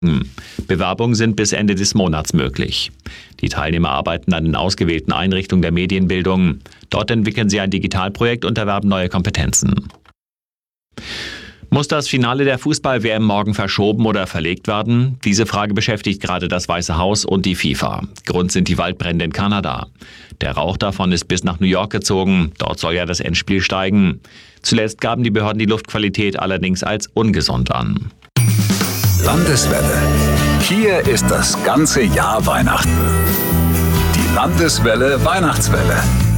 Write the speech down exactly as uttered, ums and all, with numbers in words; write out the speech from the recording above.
Bewerbungen sind bis Ende des Monats möglich. Die Teilnehmer arbeiten an den ausgewählten Einrichtungen der Medienbildung. Dort entwickeln sie ein Digitalprojekt und erwerben neue Kompetenzen. Muss das Finale der Fußball-W M morgen verschoben oder verlegt werden? Diese Frage beschäftigt gerade das Weiße Haus und die FIFA. Grund sind die Waldbrände in Kanada. Der Rauch davon ist bis nach New York gezogen. Dort soll ja das Endspiel steigen. Zuletzt gaben die Behörden die Luftqualität allerdings als ungesund an. Landeswelle. Hier ist das ganze Jahr Weihnachten. Die Landeswelle Weihnachtswelle.